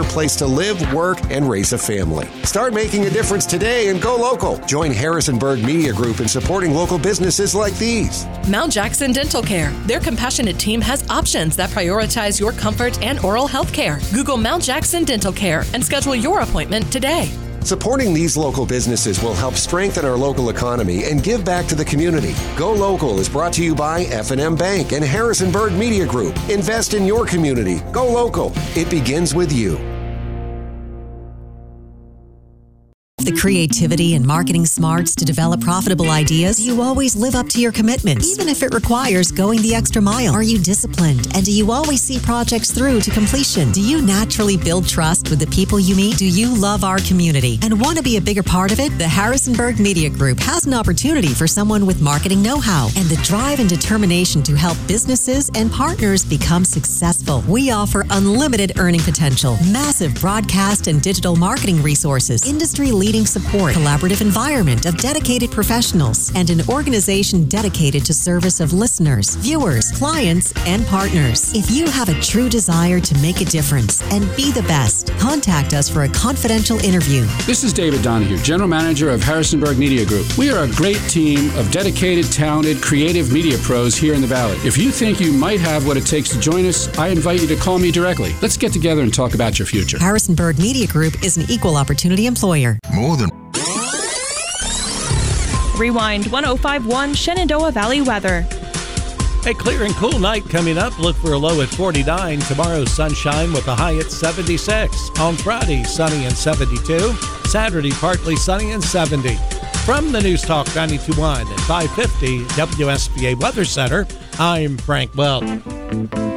place to live, work, and raise a family. Start making a difference today and go local. Join Harrisonburg Media Group in supporting local businesses like these. Mount Jackson Dental Care. Their compassionate team has options that prioritize your comfort and oral health care. Google Mount Jackson Dental Care and schedule your appointment today. Supporting these local businesses will help strengthen our local economy and give back to the community. Go Local is brought to you by F&M Bank and Harrisonburg Media Group. Invest in your community. Go local. It begins with you. The creativity and marketing smarts to develop profitable ideas? Do you always live up to your commitments, even if it requires going the extra mile? Are you disciplined? And do you always see projects through to completion? Do you naturally build trust with the people you meet? Do you love our community and want to be a bigger part of it? The Harrisonburg Media Group has an opportunity for someone with marketing know-how and the drive and determination to help businesses and partners become successful. We offer unlimited earning potential, massive broadcast and digital marketing resources, industry-leading support, collaborative environment of dedicated professionals, and an organization dedicated to service of listeners, viewers, clients, and partners. If you have a true desire to make a difference and be the best, contact us for a confidential interview. This is David Donahue, General Manager of Harrisonburg Media Group. We are a great team of dedicated, talented, creative media pros here in the Valley. If you think you might have what it takes to join us, I invite you to call me directly. Let's get together and talk about your future. Harrisonburg Media Group is an equal opportunity employer. Rewind 105.1 Shenandoah Valley weather. A clear and cool night coming up. Look for a low at 49. Tomorrow, sunshine with a high at 76. On Friday, sunny and 72. Saturday, partly sunny and 70. From the News Talk 92.1 at 550 WSBA Weather Center, I'm Frank Welch.